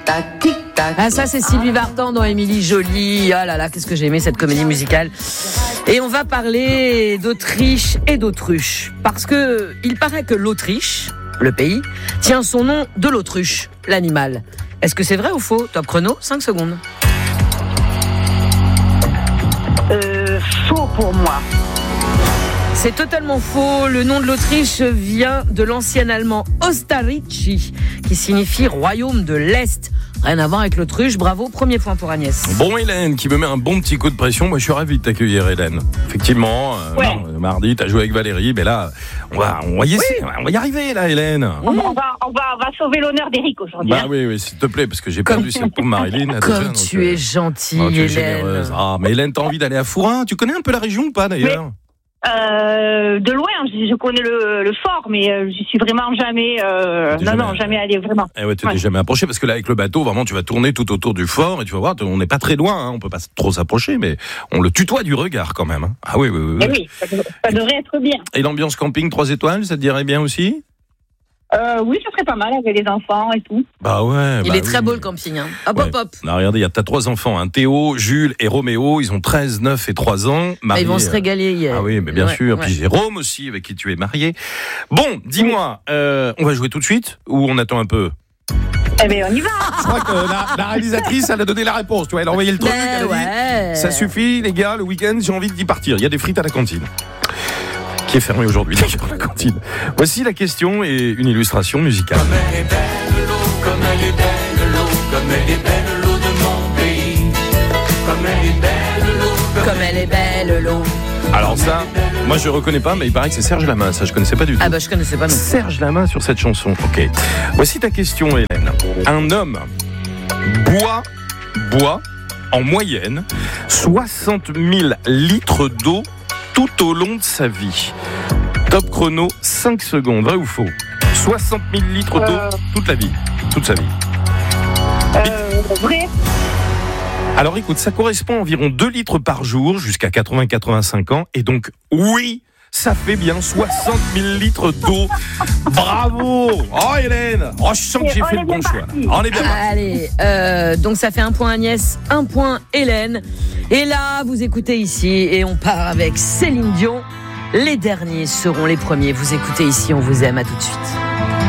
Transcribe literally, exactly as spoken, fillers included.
tic-tac, tic-tac. Ah, ça, c'est Sylvie Vartan dans Émilie Jolie. Ah là là, qu'est-ce que j'ai aimé cette comédie musicale. Et on va parler d'Autriche et d'Autruche. Parce que il paraît que l'Autriche, le pays, tient son nom de l'autruche, l'animal. Est-ce que c'est vrai ou faux? Top chrono, cinq secondes. Euh, faux pour moi. C'est totalement faux. Le nom de l'Autriche vient de l'ancien allemand Ostarrîchi, qui signifie royaume de l'Est. Rien à voir avec l'autruche. Bravo, premier point pour Agnès. Bon, Hélène, qui me met un bon petit coup de pression. Moi, je suis ravi de t'accueillir, Hélène. Effectivement, euh, Ouais. non, mardi, t'as joué avec Valérie, mais là, on va, on va y essayer, on va y arriver, là, Hélène. On va, on va, on va, on va sauver l'honneur d'Éric aujourd'hui. Bah hein. oui, oui, s'il te plaît, parce que j'ai Comme- perdu cette pauvre Marilyn. là, Comme déjà, donc, tu euh, es gentille, oh, tu es Hélène. généreuse. Ah, mais Hélène, t'as envie d'aller à Fourin? Tu connais un peu la région ou pas, d'ailleurs? Euh, de loin, je, je connais le, le fort, mais euh, je suis vraiment jamais. Euh, T'es non, jamais- non, jamais allé vraiment. Eh ouais, tu t'es Ouais. jamais approché, parce que là, avec le bateau, vraiment, tu vas tourner tout autour du fort, et tu vas voir, on n'est pas très loin, hein, on peut pas trop s'approcher, mais on le tutoie du regard, quand même. Hein. Ah oui, oui, oui. Eh oui. oui, ça, devrait- ça devrait être bien. Et l'ambiance camping trois étoiles, ça te dirait bien aussi? Euh, oui, ça serait pas mal avec les enfants et tout. Bah ouais. Il bah est très oui. beau le camping. Hein. Hop, Ouais. hop, hop. Non, regardez, il y a t'as trois enfants, hein, Théo, Jules et Roméo. Ils ont treize, neuf et trois ans. Ah, Mariés, ils vont se régaler. euh, Ah oui, mais bien Ouais, sûr. ouais. Puis Jérôme aussi, avec qui tu es marié. Bon, dis-moi, euh, on va jouer tout de suite ou on attend un peu? Eh bien, on y va. Je crois que la, la réalisatrice, elle a donné la réponse. Tu vois, elle a envoyé le truc. Ben Elle a dit, ouais. ça suffit, les gars, le week-end, j'ai envie d'y partir. Il y a des frites à la cantine. Qui est fermée aujourd'hui, d'ailleurs, la cantine. Voici la question et une illustration musicale. Comme elle est belle l'eau, comme elle est belle l'eau, comme elle est belle l'eau de mon pays. Comme elle est belle l'eau, Comme elle est belle, l'eau. Alors ça, moi je reconnais pas, mais il paraît que c'est Serge Lama. Ça, je connaissais pas du tout. Ah bah je connaissais pas non. Serge Lama sur cette chanson. Ok. Voici ta question, Hélène. Un homme boit, boit en moyenne soixante mille litres d'eau tout au long de sa vie. Top chrono, cinq secondes. Vrai ou faux? soixante mille litres d'eau Euh. toute la vie. Toute sa vie. Euh, vrai. Alors écoute, ça correspond à environ deux litres par jour jusqu'à quatre-vingts à quatre-vingt-cinq ans. Et donc, oui, ça fait bien soixante mille litres d'eau. Bravo! Oh Hélène! Oh, je sens que j'ai On fait est le bon bien choix. là. parti. On est bien parti. Allez, euh, donc ça fait un point Agnès, un point Hélène. Et là, vous écoutez ici et on part avec Céline Dion. Les derniers seront les premiers. Vous écoutez ici, on vous aime, à tout de suite.